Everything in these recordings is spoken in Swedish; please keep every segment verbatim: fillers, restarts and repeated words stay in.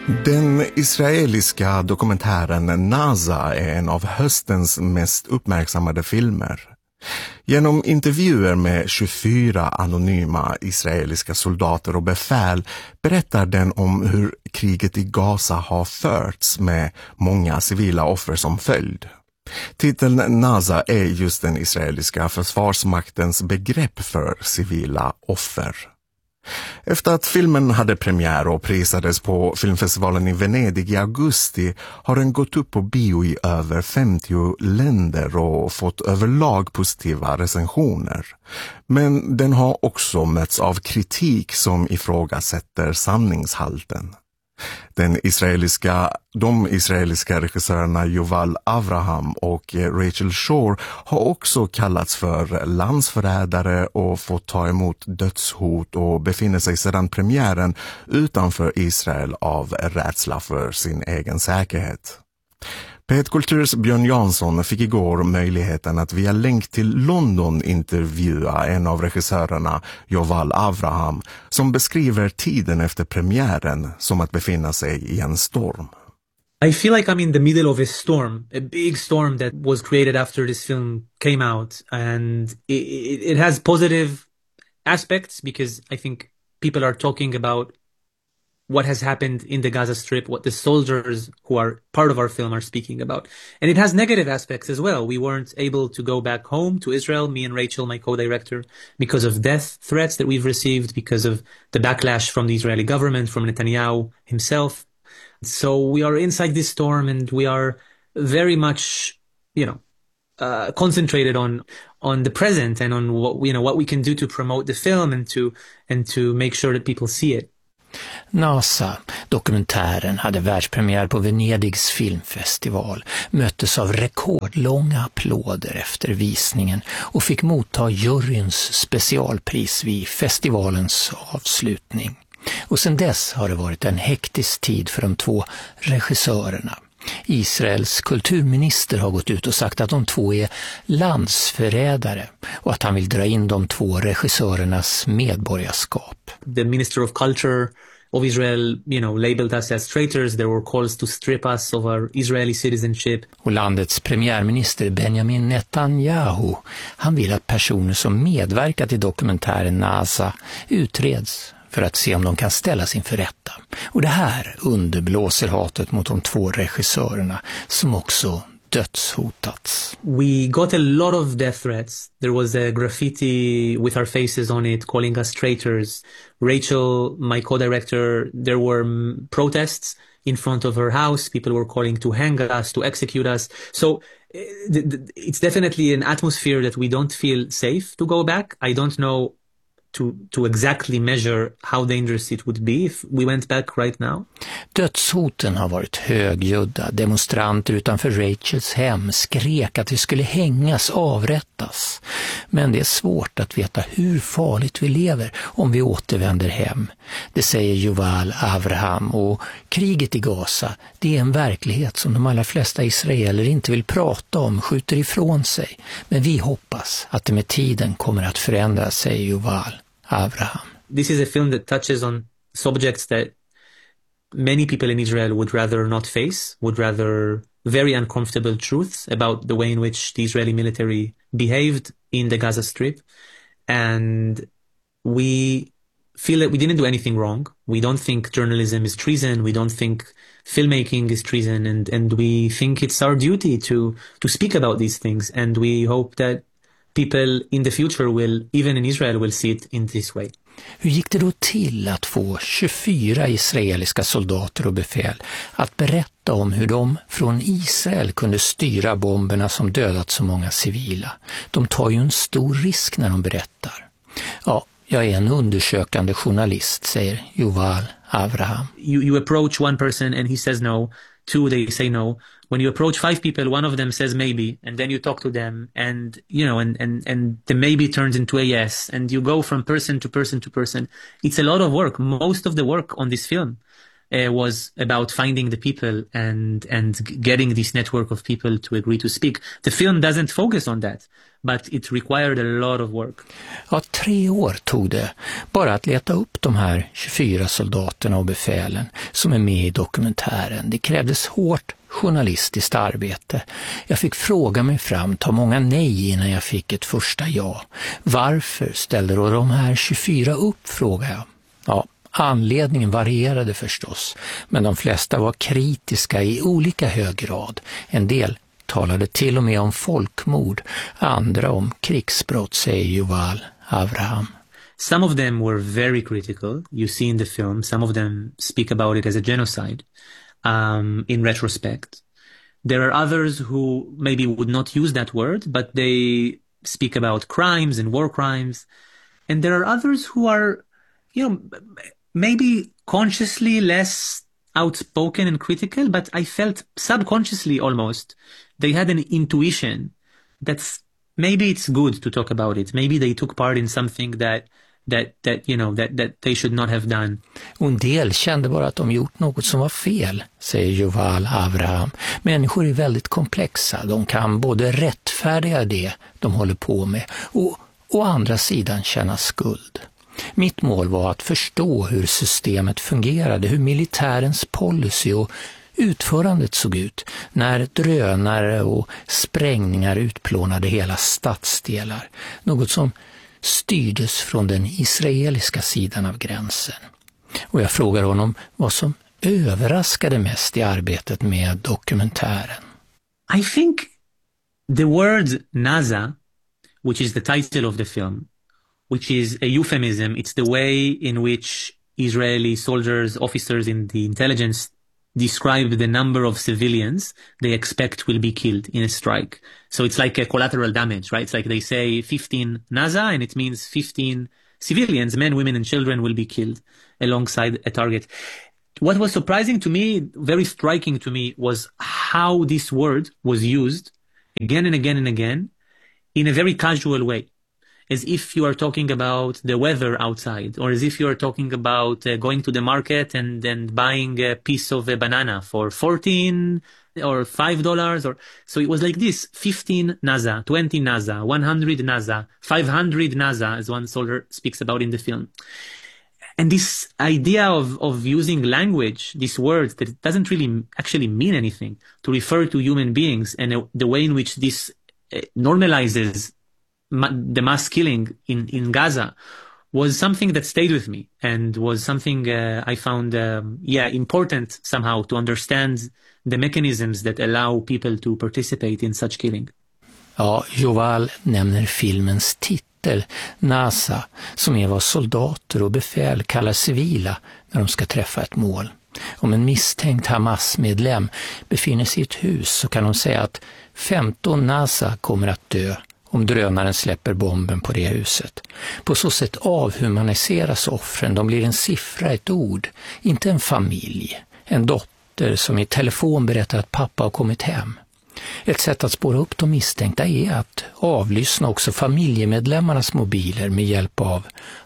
Den israeliska dokumentären Naza är en av höstens mest uppmärksammade filmer. Genom intervjuer med tjugofyra anonyma israeliska soldater och befäl berättar den om hur kriget i Gaza har förts med många civila offer som följd. Titeln Naza är just den israeliska försvarsmaktens begrepp för civila offer. Efter att filmen hade premiär och prisades på filmfestivalen i Venedig i augusti har den gått upp på bio i över femtio länder och fått överlag positiva recensioner. Men den har också mötts av kritik som ifrågasätter sanningshalten. Den israeliska, de israeliska regissörerna Yuval Avraham och Rachel Shore har också kallats för landsförrädare och fått ta emot dödshot och befinner sig sedan premiären utanför Israel av rädsla för sin egen säkerhet. P ett Kulturs Björn Jansson fick igår möjligheten att via länk till London intervjua en av regissörerna, Yuval Avraham, som beskriver tiden efter premiären som att befinna sig i en storm. I feel like I'm in the middle of a storm, a big storm that was created after this film came out, and it, it, it has positive aspects because I think people are talking about what has happened in the Gaza Strip, what the soldiers who are part of our film are speaking about. And it has negative aspects as well. We weren't able to go back home to Israel, me and Rachel, my co-director, because of death threats that we've received, because of the backlash from the Israeli government, from Netanyahu himself. So we are inside this storm and we are very much, you know, uh, concentrated on on the present and on what, you know, what we can do to promote the film and to and to make sure that people see it. Naza, dokumentären, hade världspremiär på Venedigs filmfestival, möttes av rekordlånga applåder efter visningen och fick motta juryns specialpris vid festivalens avslutning. Och sedan dess har det varit en hektisk tid för de två regissörerna. Israels kulturminister har gått ut och sagt att de två är landsförrädare och att han vill dra in de två regissörernas medborgarskap. The Minister of Culture of Israel, you know, labeled us as traitors. There were calls to strip us of our Israeli citizenship. Och landets premiärminister Benjamin Netanyahu, han vill att personer som medverkat i dokumentären Naza utreds för att se om de kan ställas inför rätta. Och det här underblåser hatet mot de två regissörerna som också dödshotats. We got a lot of death threats. There was a graffiti with our faces on it calling us traitors. Rachel, my co-director, there were protests in front of her house. People were calling to hang us, to execute us. So it's definitely an atmosphere that we don't feel safe to go back. I don't know To, to exactly measure how dangerous it would be if we went back right now. Dödshoten har varit högljudda. Demonstranter utanför Rachels hem skrek att vi skulle hängas, avrättas. Men det är svårt att veta hur farligt vi lever om vi återvänder hem. Det säger Yuval Avraham, och kriget i Gaza, det är en verklighet som de allra flesta israeler inte vill prata om, skjuter ifrån sig. Men vi hoppas att det med tiden kommer att förändra sig, Yuval Avraham. This is a film that touches on subjects that many people in Israel would rather not face, would rather very uncomfortable truths about the way in which the Israeli military behaved in the Gaza Strip. And we feel that we didn't do anything wrong. We don't think journalism is treason. We don't think filmmaking is treason. And, and we think it's our duty to, to speak about these things. And we hope that people in the future will, even in Israel, will see it in this way. Hur gick det då till att få tjugofyra israeliska soldater och befäl att berätta om hur de från Israel kunde styra bomberna som dödat så många civila? De tar ju en stor risk när de berättar. Ja, jag är en undersökande journalist, säger Yuval Avraham. You, you approach one person and he says no. Two, they say no. When you approach five people, one of them says maybe, and then you talk to them, and, you know, and, and, and the maybe turns into a yes, and you go from person to person to person. It's a lot of work. Most of the work on this film uh, was about finding the people and and getting this network of people to agree to speak. The film doesn't focus on that, but it required a lot of work. Ja, tre år tog det bara att leta upp de här tjugofyra soldaterna och befälen som är med i dokumentären. Det krävdes hårt journalistiskt arbete. Jag fick fråga mig fram, ta många nej innan jag fick ett första ja. Varför ställde då de här tjugofyra upp, frågade jag. Ja, anledningen varierade förstås, men de flesta var kritiska i olika hög grad. En del talade till och med om folkmord, andra om krigsbrott, säger Yuval Avraham. Some of them were very critical. You see in the film, some of them speak about it as a genocide. Um, in retrospect, there are others who maybe would not use that word, but they speak about crimes and war crimes. And there are others who are, you know, maybe consciously less outspoken and critical, but I felt subconsciously almost they had an intuition that's maybe it's good to talk about it. Maybe they took part in something that That, that, you know, that, that they should not have done. Och en del kände bara att de gjort något som var fel, säger Yuval Avraham. Människor är väldigt komplexa. De kan både rättfärdiga det de håller på med och å andra sidan känna skuld. Mitt mål var att förstå hur systemet fungerade, hur militärens policy och utförandet såg ut när drönare och sprängningar utplånade hela stadsdelar. Något som styrdes från den israeliska sidan av gränsen. Och jag frågar honom vad som överraskade mest i arbetet med dokumentären. I think the word Naza, which is the title of the film, which is a euphemism, it's the way in which Israeli soldiers, officers in the intelligence describe the number of civilians they expect will be killed in a strike. So it's like a collateral damage, right? It's like they say fifteen Naza, and it means fifteen civilians, men, women, and children will be killed alongside a target. What was surprising to me, very striking to me, was how this word was used again and again and again in a very casual way. As if you are talking about the weather outside, or as if you are talking about uh, going to the market and then buying a piece of a banana for fourteen or five dollars. Or so it was like this: fifteen Naza, twenty Naza, one hundred Naza, five hundred Naza, as one soldier speaks about in the film. And this idea of of using language, these words that doesn't really actually mean anything, to refer to human beings, and uh, the way in which this uh, normalizes the mass killing in, in Gaza was something that stayed with me and was something uh, I found, um, yeah, important somehow to understand the mechanisms that allow people to participate in such killing. Ja, Yuval nämner filmens titel, Naza, som är vad soldater och befäl kallar civila när de ska träffa ett mål. Om en misstänkt Hamas-medlem befinner sig i ett hus så kan de säga att femton Naza kommer att dö om drönaren släpper bomben på det huset. På så sätt avhumaniseras offren. De blir en siffra, ett ord, inte en familj. En dotter som i telefon berättar att pappa har kommit hem. Ett sätt att spåra upp de misstänkta är att avlyssna också familjemedlemmarnas mobiler med hjälp av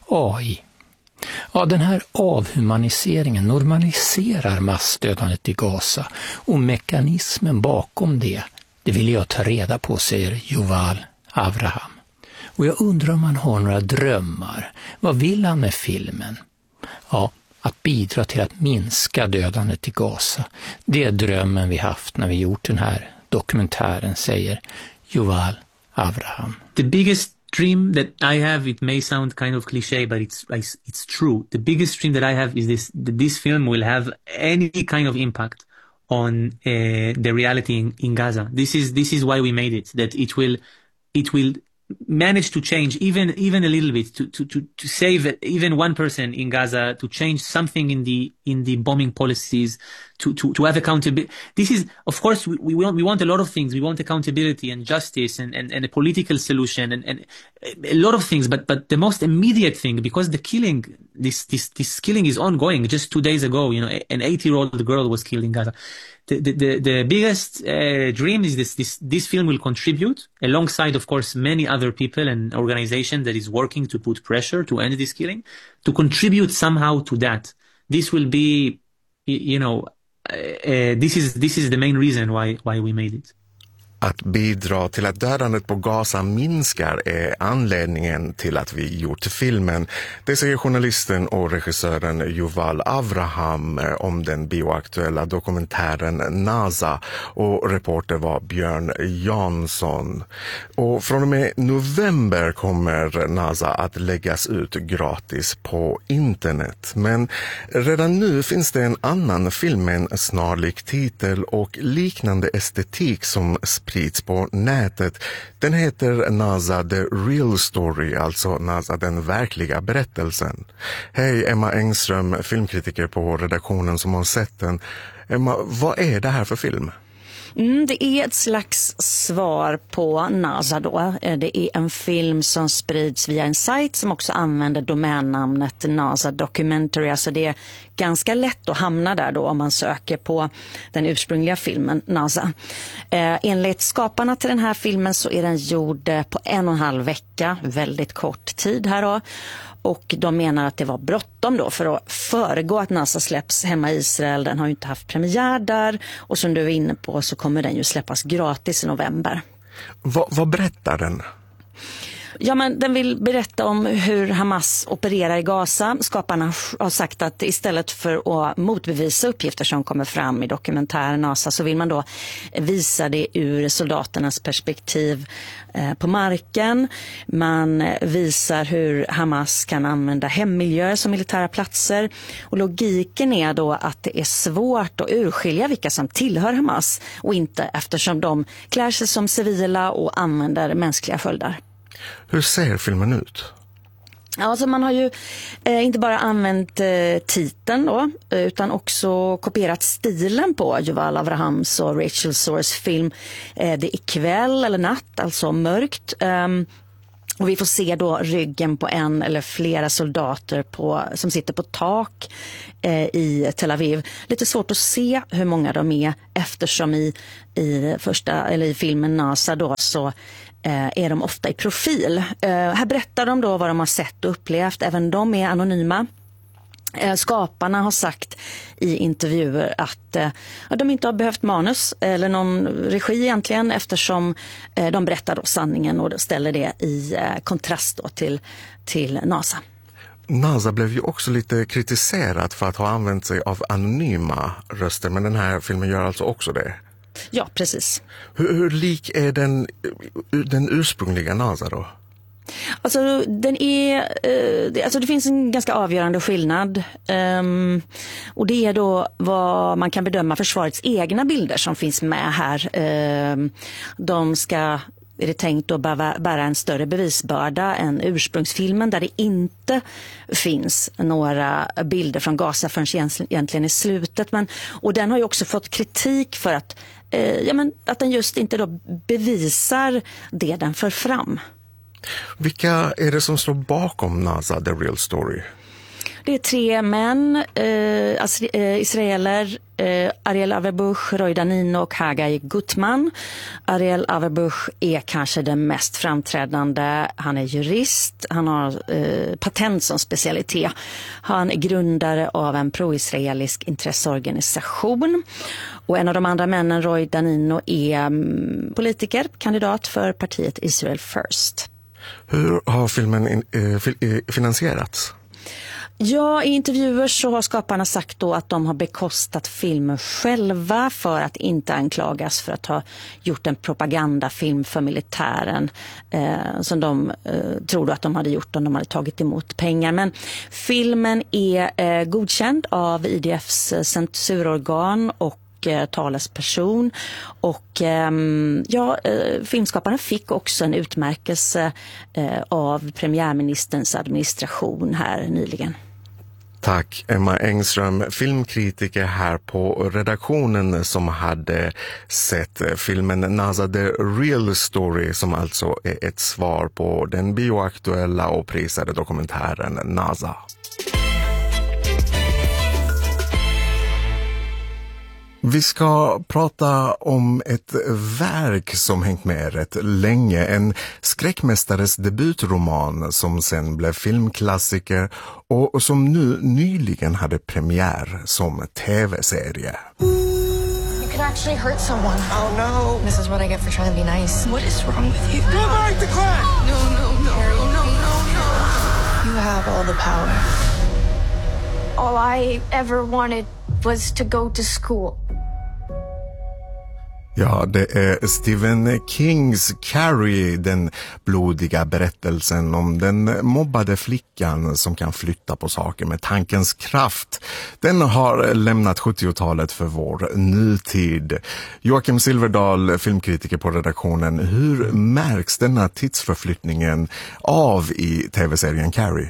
A I. Ja, den här avhumaniseringen normaliserar massdödandet i Gaza, och mekanismen bakom det, det vill jag ta reda på, säger Yuval Avraham. Och jag undrar om han har några drömmar. Vad vill han med filmen? Ja, att bidra till att minska dödandet i Gaza. Det är drömmen vi haft när vi gjort den här dokumentären, säger Yuval Avraham. The biggest dream that I have, it may sound kind of cliché, but it's it's true. The biggest dream that I have is this: that this film will have any kind of impact on uh, the reality in, in Gaza. This is this is why we made it. That it will it will manage to change even even a little bit, to to to to save even one person in Gaza, to change something in the in the bombing policies, to to to have accountability. This is, of course, we, we want we want a lot of things. We want accountability and justice and and, and a political solution and, and a lot of things. But but the most immediate thing, because the killing, this this this killing is ongoing. Just two days ago, you know, an eight-year-old girl was killed in Gaza. The the the, the biggest uh, dream is this this this film will contribute, alongside, of course, many other people and organizations that is working to put pressure to end this killing, to contribute somehow to that. This will be you, you know, uh, this is this is the main reason why why we made it. Att bidra till att dödandet på Gaza minskar är anledningen till att vi gjort filmen. Det säger journalisten och regissören Yuval Avraham om den bioaktuella dokumentären NASA, och reporter var Björn Jansson. Och från och med november kommer NASA att läggas ut gratis på internet. Men redan nu finns det en annan film med en snarlik titel och liknande estetik som sprids på nätet. Den heter NASA The Real Story, alltså NASA den verkliga berättelsen. Hej, Emma Engström, filmkritiker på redaktionen som har sett den. Emma, vad är det här för film? Mm, det är ett slags svar på NASA då. Det är en film som sprids via en sajt som också använder domännamnet NASA Documentary. Alltså det är ganska lätt att hamna där då om man söker på den ursprungliga filmen NASA. Eh, enligt skaparna till den här filmen så är den gjord på en och en halv vecka, väldigt kort tid här då. Och de menar att det var bråttom då för att föregå att NASA släpps hemma i Israel. Den har ju inte haft premiär där, och som du är inne på så kommer den ju släppas gratis i november. Va, vad berättar den? Ja, men den vill berätta om hur Hamas opererar i Gaza. Skaparna har sagt att istället för att motbevisa uppgifter som kommer fram i dokumentären NASA så vill man då visa det ur soldaternas perspektiv eh, på marken. Man visar hur Hamas kan använda hemmiljöer som militära platser. Och logiken är då att det är svårt att urskilja vilka som tillhör Hamas och inte, eftersom de klär sig som civila och använder mänskliga sköldar. Hur ser filmen ut? Alltså man har ju eh, inte bara använt eh, titeln då, utan också kopierat stilen på Yuval Avrahams och Rachel Sohrs film. Eh, det är kväll eller natt, alltså mörkt. Um, och vi får se då ryggen på en eller flera soldater på, som sitter på tak eh, i Tel Aviv. Lite svårt att se hur många de är, eftersom i, i, första, eller i filmen NASA då så är de ofta i profil. Uh, här berättar de då vad de har sett och upplevt. Även de är anonyma. Uh, skaparna har sagt i intervjuer att uh, de inte har behövt manus eller någon regi egentligen, eftersom uh, de berättar då sanningen och ställer det i uh, kontrast då till, till NASA. NASA blev ju också lite kritiserat för att ha använt sig av anonyma röster, men den här filmen gör alltså också det. Ja, precis. Hur, hur lik är den, den ursprungliga NASA då? Alltså, den är, eh, det, alltså det finns en ganska avgörande skillnad. Um, och det är då vad man kan bedöma försvarets egna bilder som finns med här. Um, de ska... är det tänkt att bära en större bevisbörda än ursprungsfilmen, där det inte finns några bilder från Gaza förrän egentligen i slutet. Men, och den har ju också fått kritik för att, eh, ja, men, att den just inte då bevisar det den för fram. Vilka är det som står bakom NASA The Real Story? Det är tre män, eh, alltså, eh, israeler, eh, Ariel Averbuch, Roy Danino och Hagai Gutman. Ariel Averbuch är kanske den mest framträdande. Han är jurist, han har eh, patent som specialitet. Han är grundare av en pro-israelisk intresseorganisation. Och en av de andra männen, Roy Danino, är um, politiker, kandidat för partiet Israel First. Hur har filmen in, eh, finansierats? Ja, i intervjuer så har skaparna sagt då att de har bekostat filmen själva för att inte anklagas för att ha gjort en propagandafilm för militären eh, som de eh, tror att de hade gjort om de hade tagit emot pengar. Men filmen är eh, godkänd av I D F:s censurorgan och talesperson, och eh, ja, eh, filmskaparna fick också en utmärkelse eh, av premiärministerns administration här nyligen. Tack Emma Engström, filmkritiker här på redaktionen, som hade sett filmen NASA The Real Story, som alltså är ett svar på den bioaktuella och prisade dokumentären NASA. Vi ska prata om ett verk som hängt med rätt länge. En skräckmästares debutroman som sen blev filmklassiker och som nu nyligen hade premiär som tv-serie. You can actually hurt someone. Oh no. This is what I get for trying to be nice. What is wrong with you? Go back to class! No, no, no, no, no, no, no. You have all the power. All I ever wanted was to go to school. Ja, det är Stephen Kings Carrie, den blodiga berättelsen om den mobbade flickan som kan flytta på saker med tankens kraft. Den har lämnat sjuttiotalet för vår nutid. Joakim Silverdal, filmkritiker på redaktionen, hur märks denna tidsförflyttningen av i tv-serien Carrie?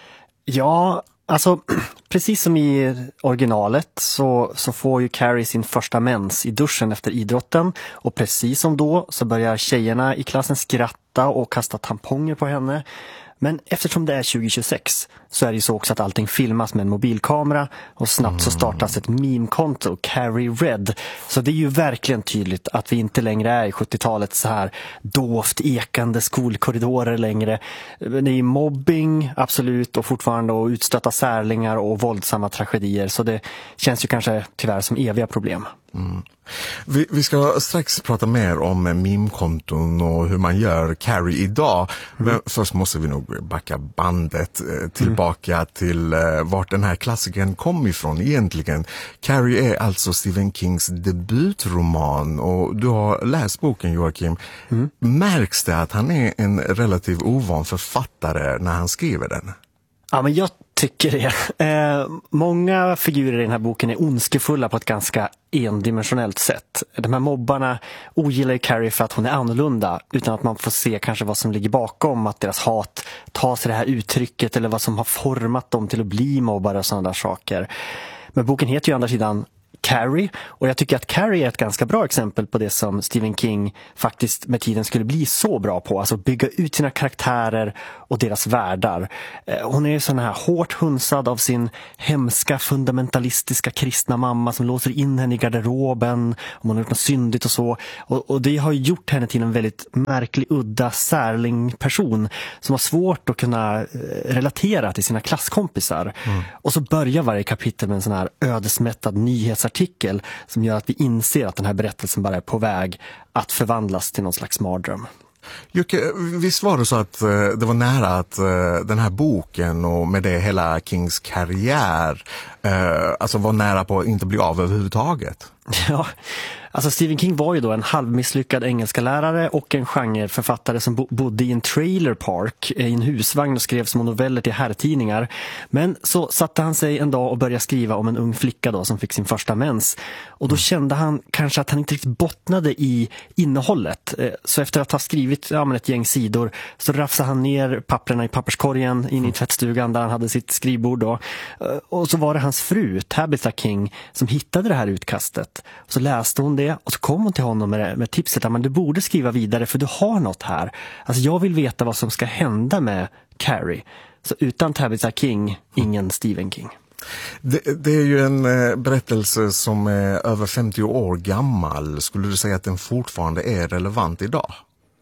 Ja, alltså precis som i originalet så, så får ju Carrie sin första mens i duschen efter idrotten, och precis som då så börjar tjejerna i klassen skratta och kasta tamponger på henne. Men eftersom det är tjugo tjugosex så är det ju så också att allting filmas med en mobilkamera, och snabbt så startas ett meme-konto, Carrie Red. Så det är ju verkligen tydligt att vi inte längre är i sjuttiotalet så här dovt ekande skolkorridorer längre. Det är mobbing, absolut, och fortfarande och utstötta särlingar och våldsamma tragedier. Så det känns ju kanske tyvärr som eviga problem. Mm. Vi, vi ska strax prata mer om meme-konton och hur man gör Carrie idag. Mm. Men först måste vi nog backa bandet eh, tillbaka mm. till eh, vart den här klassikern kom ifrån egentligen. Carrie är alltså Stephen Kings debutroman, och du har läst boken, Joakim. Mm. Märks det att han är en relativt ovan författare när han skriver den? Ja, men jag tycker det. Eh, många figurer i den här boken är ondskefulla på ett ganska endimensionellt sätt. De här mobbarna ogillar Carrie för att hon är annorlunda, utan att man får se kanske vad som ligger bakom att deras hat tar sig det här uttrycket, eller vad som har format dem till att bli mobbare och sådana där saker. Men boken heter ju å andra sidan Carrie, och jag tycker att Carrie är ett ganska bra exempel på det som Stephen King faktiskt med tiden skulle bli så bra på, alltså bygga ut sina karaktärer och deras världar. Hon är sån här hårt hunsad av sin hemska fundamentalistiska kristna mamma som låser in henne i garderoben om hon har gjort något syndigt och så, och, och det har gjort henne till en väldigt märklig, udda, särling person som har svårt att kunna relatera till sina klasskompisar. Mm. Och så börjar varje kapitel med en sån här ödesmättad nyhetsartikel artikel som gör att vi inser att den här berättelsen bara är på väg att förvandlas till någon slags mardröm. Jocke, visst var det så att uh, det var nära att uh, den här boken och med det hela Kings karriär uh, alltså var nära på att inte bli av överhuvudtaget? Ja, alltså Stephen King var ju då en halvmisslyckad engelska lärare och en genreförfattare som bo- bodde i en trailer park i en husvagn och skrev små noveller till herrtidningar. Men så satte han sig en dag och började skriva om en ung flicka då som fick sin första mens. Och då mm. kände han kanske att han inte riktigt bottnade i innehållet. Så efter att ha skrivit ja, men ett gäng sidor så rafsade han ner papperna i papperskorgen in i tvättstugan där han hade sitt skrivbord då. Och så var det hans fru, Tabitha King, som hittade det här utkastet. Så läste hon det och så kom hon till honom med, med tipset att du borde skriva vidare för du har något här. Alltså jag vill veta vad som ska hända med Carrie. Så utan Tabitha King, ingen Stephen King. Det, det är ju en eh, berättelse som är över femtio år gammal. Skulle du säga att den fortfarande är relevant idag?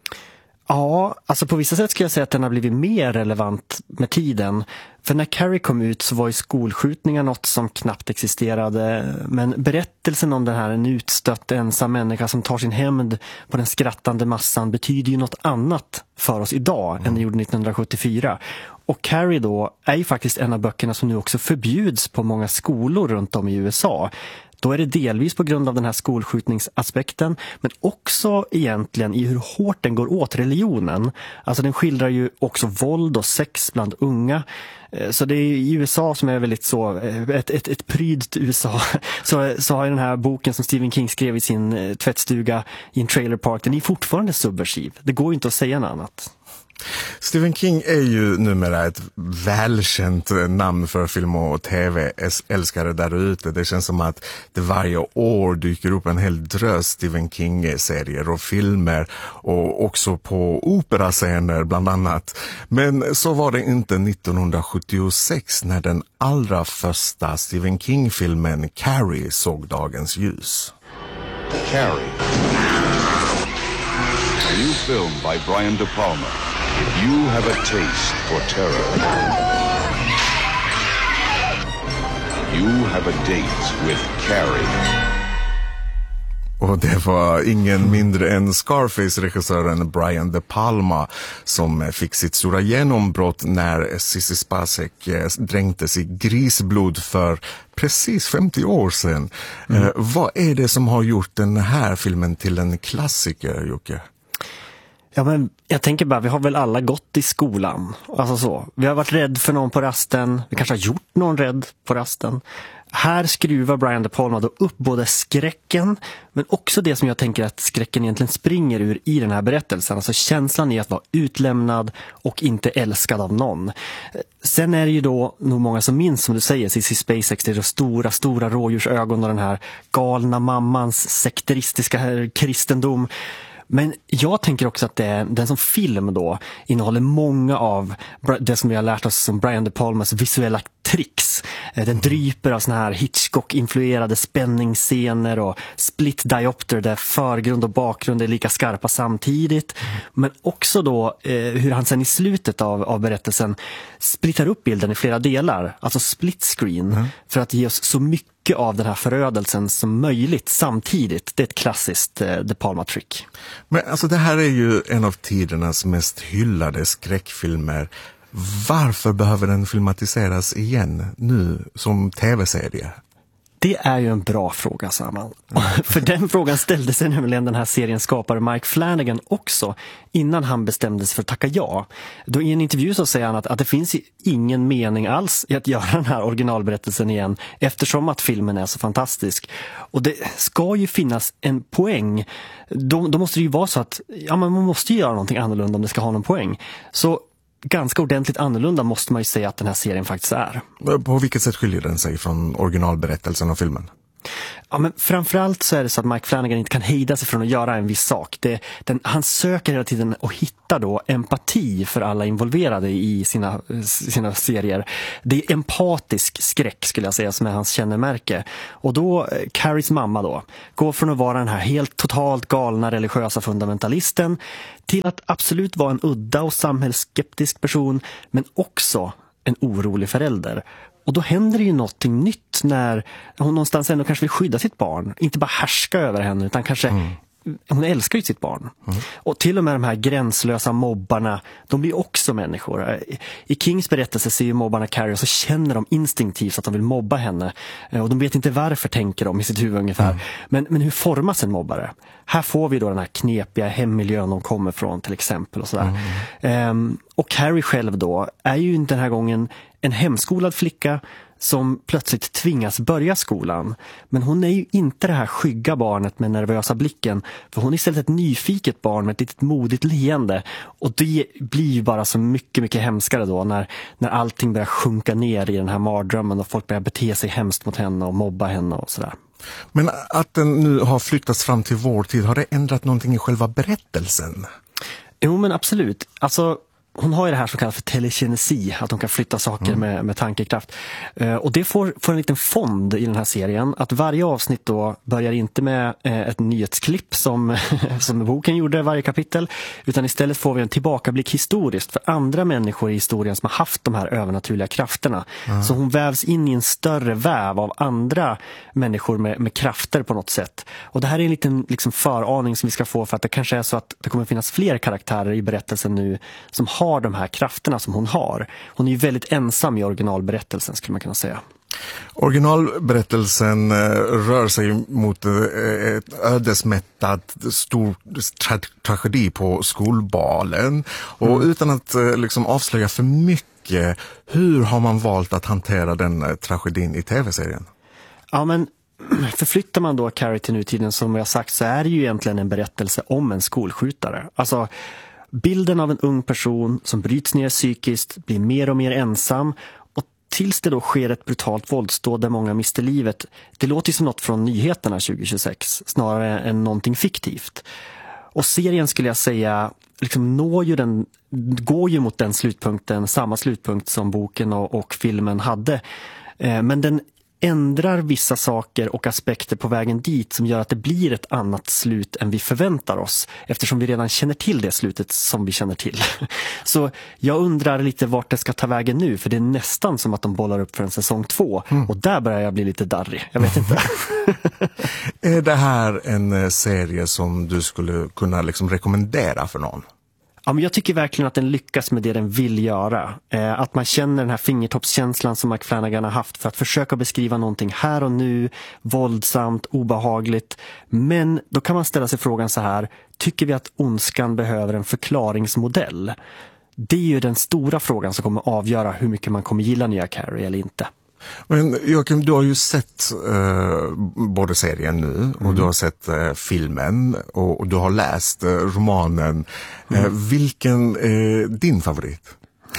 Ja, alltså på vissa sätt skulle jag säga att den har blivit mer relevant med tiden. För när Carrie kom ut så var ju skolskjutningar något som knappt existerade. Men berättelsen om den här en utstött ensam människa som tar sin hämnd på den skrattande massan betyder ju något annat för oss idag mm. än det gjorde nittonhundrasjuttiofyra. Och Carrie då är ju faktiskt en av böckerna som nu också förbjuds på många skolor runt om i U S A. Då är det delvis på grund av den här skolskjutningsaspekten, men också egentligen i hur hårt den går åt religionen. Alltså den skildrar ju också våld och sex bland unga. Så det är i U S A som är väldigt så, ett, ett, ett prydt U S A, så, så har ju den här boken som Stephen King skrev i sin tvättstuga i en trailer park, den är fortfarande subversiv. Det går ju inte att säga något annat. Stephen King är ju numera ett välkänt namn för film- och tv-älskare där ute. Det känns som att det varje år dyker upp en hel drös Stephen King-serier och filmer och också på operascener bland annat. Men så var det inte nittonhundrasjuttiosex när den allra första Stephen King-filmen Carrie såg dagens ljus. Carrie. A new film by Brian De Palma. You have a taste for terror. You have a date with Carrie. Och det var ingen mindre än Scarface-regissören Brian De Palma som fick sitt stora genombrott när Sissy Spacek dränktes i grisblod för precis femtio år sedan. Mm. Eh, vad är det som har gjort den här filmen till en klassiker, Jocke? Ja, men jag tänker bara, vi har väl alla gått i skolan. Alltså så. Vi har varit rädd för någon på rasten. Vi kanske har gjort någon rädd på rasten. Här skruvar Brian De Palma då upp både skräcken, men också det som jag tänker att skräcken egentligen springer ur i den här berättelsen. Alltså känslan i att vara utlämnad och inte älskad av någon. Sen är det ju då nog många som minns, som du säger, Sissy Spacek, det är stora, stora rådjursögon och den här galna mammans sekteristiska kristendom. Men jag tänker också att det, den som film då innehåller många av det som vi har lärt oss som Brian De Palmas visuella tricks. Den dryper av såna här Hitchcock-influerade spänningsscener och split diopter där förgrund och bakgrund är lika skarpa samtidigt. Men också då eh, hur han sen i slutet av, av berättelsen splittar upp bilden i flera delar. Alltså split screen mm. för att ge oss så mycket av den här förödelsen som möjligt samtidigt. Det är ett klassiskt eh, De Palma-trick. Men alltså det här är ju en av tidernas mest hyllade skräckfilmer. Varför behöver den filmatiseras igen nu som tv-serie? Det är ju en bra fråga, Saman. För den frågan ställde sig nämligen den här seriens skapare Mike Flanagan också innan han bestämdes för att tacka ja. Då i en intervju så säger han att, att det finns ingen mening alls i att göra den här originalberättelsen igen eftersom att filmen är så fantastisk. Och det ska ju finnas en poäng. Då, då måste det ju vara så att ja, man måste göra någonting annorlunda om det ska ha någon poäng. Så ganska ordentligt annorlunda måste man ju säga att den här serien faktiskt är. På vilket sätt skiljer den sig från originalberättelsen och filmen? Ja, men framförallt så är det så att Mike Flanagan inte kan hejda sig från att göra en viss sak. Det, den, han söker hela tiden och hittar då empati för alla involverade i sina, sina serier. Det är empatisk skräck skulle jag säga som är hans kännemärke. Och då, Carries mamma då, går från att vara den här helt totalt galna religiösa fundamentalisten till att absolut vara en udda och samhällsskeptisk person, men också en orolig förälder. Och då händer det ju någonting nytt när hon någonstans ändå kanske vill skydda sitt barn. Inte bara härska över henne utan kanske, mm. hon älskar ju sitt barn. Mm. Och till och med de här gränslösa mobbarna, de blir också människor. I Kings berättelse ser ju mobbarna Carrie och så känner de instinktivt att de vill mobba henne. Och de vet inte varför, tänker de i sitt huvud ungefär. Mm. Men, men hur formas en mobbare? Här får vi då den här knepiga hemmiljön de kommer från till exempel och sådär. Mm. Um, och Carrie själv då är ju inte den här gången en hemskolad flicka som plötsligt tvingas börja skolan. Men hon är ju inte det här skygga barnet med nervösa blicken. För hon är istället ett nyfiket barn med ett litet modigt leende. Och det blir ju bara så mycket, mycket hemskare då när, när allting börjar sjunka ner i den här mardrömmen och folk börjar bete sig hemskt mot henne och mobba henne och sådär. Men att den nu har flyttats fram till vår tid, har det ändrat någonting i själva berättelsen? Jo, men absolut. Alltså, hon har ju det här som kallas för telekinesi, att hon kan flytta saker mm. med, med tankekraft. Uh, och det får, får en liten fond i den här serien. Att varje avsnitt då börjar inte med uh, ett nyhetsklipp som, som boken gjorde varje kapitel. Utan istället får vi en tillbakablick historiskt för andra människor i historien som har haft de här övernaturliga krafterna. Mm. Så hon vävs in i en större väv av andra människor med, med krafter på något sätt. Och det här är en liten liksom, föraning som vi ska få för att det kanske är så att det kommer finnas fler karaktärer i berättelsen nu som har de här krafterna som hon har. Hon är ju väldigt ensam i originalberättelsen skulle man kunna säga. Originalberättelsen rör sig mot ett ödesmättat stor tra- tragedi på skolbalen. Och mm. utan att liksom avslöja för mycket, hur har man valt att hantera den tragedin i tv-serien? Ja, men förflyttar man då Carrie till nutiden som jag sagt så är det ju egentligen en berättelse om en skolskjutare. Alltså Bilden av en ung person som bryts ner psykiskt, blir mer och mer ensam och tills det då sker ett brutalt våldsdåd där många mister livet. Det låter ju som något från nyheterna tjugohundratjugosex snarare än någonting fiktivt. Och serien skulle jag säga liksom når ju den, går ju mot den slutpunkten, samma slutpunkt som boken och, och filmen hade. Eh, men den ändrar vissa saker och aspekter på vägen dit som gör att det blir ett annat slut än vi förväntar oss eftersom vi redan känner till det slutet som vi känner till. Så jag undrar lite vart det ska ta vägen nu, för det är nästan som att de bollar upp för en säsong två mm. och där börjar jag bli lite darrig. Jag vet inte. Är det här en serie som du skulle kunna liksom rekommendera för någon? Ja, men jag tycker verkligen att den lyckas med det den vill göra. Eh, att man känner den här fingertoppskänslan som Mike Flanagan har haft för att försöka beskriva någonting här och nu, våldsamt, obehagligt. Men då kan man ställa sig frågan så här, tycker vi att ondskan behöver en förklaringsmodell? Det är ju den stora frågan som kommer avgöra hur mycket man kommer gilla nya Carrie eller inte. Men Joakim, du har ju sett uh, både serien nu och mm. du har sett uh, filmen och, och du har läst uh, romanen. Mm. Uh, vilken är din favorit?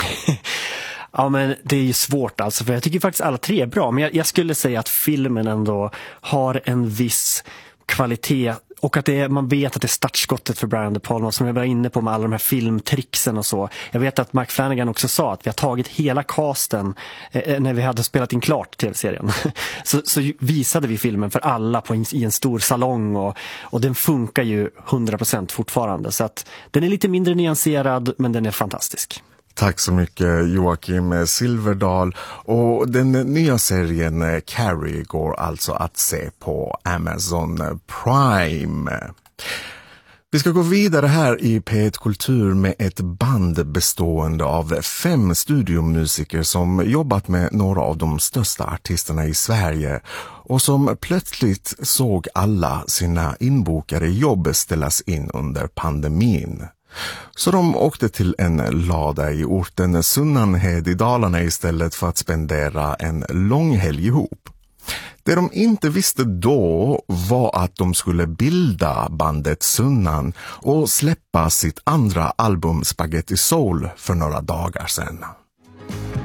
Ja, men det är ju svårt alltså, för jag tycker faktiskt alla tre är bra. Men jag, jag skulle säga att filmen ändå har en viss kvalitet och att det är, man vet att det är startskottet för Brian De Palma som jag var inne på med alla de här filmtricksen och så. Jag vet att Mike Flanagan också sa att vi har tagit hela casten eh, när vi hade spelat in klart tv-serien. så, så visade vi filmen för alla på en, i en stor salong och, och den funkar ju hundra procent fortfarande. Så att den är lite mindre nyanserad men den är fantastisk. Tack så mycket Joakim Silverdal. Och den nya serien Carrie går alltså att se på Amazon Prime. Vi ska gå vidare här i P ett Kultur med ett band bestående av fem studiomusiker som jobbat med några av de största artisterna i Sverige och som plötsligt såg alla sina inbokade jobb ställas in under pandemin. Så de åkte till en lada i orten Sunnanhed i Dalarna istället för att spendera en lång helg ihop. Det de inte visste då var att de skulle bilda bandet Sunnan och släppa sitt andra album Spaghetti Soul för några dagar sedan.